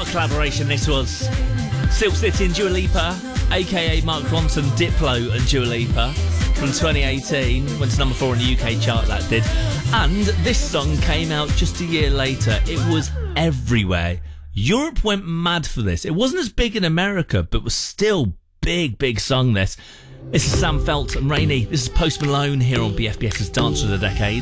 What a collaboration this was. Silk City and Dua Lipa, aka Mark Ronson, Diplo and Dua Lipa, from 2018. Went to number 4 on the UK chart, that did. And this song came out just a year later. It was everywhere. Europe went mad for this. It wasn't as big in America, but was still big song, this. This is Sam Felt and Rainy. This is Post Malone here on BFBS's Dance of the Decade.